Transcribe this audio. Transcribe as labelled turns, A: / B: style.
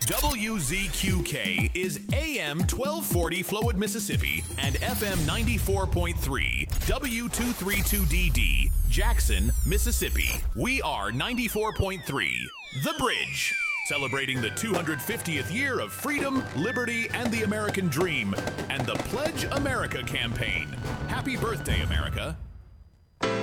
A: WZQK is AM 1240 Flowood, Mississippi, and FM 94.3 W232DD Jackson, Mississippi. We are 94.3 The Bridge, celebrating the 250th year of freedom, liberty, and the American dream, and the Pledge America campaign. Happy birthday, America.